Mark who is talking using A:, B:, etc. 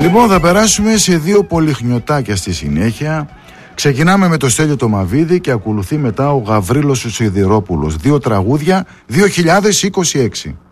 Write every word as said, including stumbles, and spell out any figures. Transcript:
A: Λοιπόν, θα περάσουμε σε δύο πολυχνιωτάκια στη συνέχεια. Ξεκινάμε με το Στέλιο το Μαβίδη και ακολουθεί μετά ο Γαβρίλος ο Σιδηρόπουλος. Δύο τραγούδια δύο χιλιάδες είκοσι έξι.